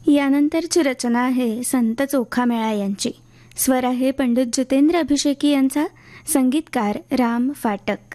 यानंतरची रचना आहे संत चोखामेळा यांची. स्वर आहे पंडित जितेंद्र अभिषेकी यांचा, संगीतकार राम फाटक.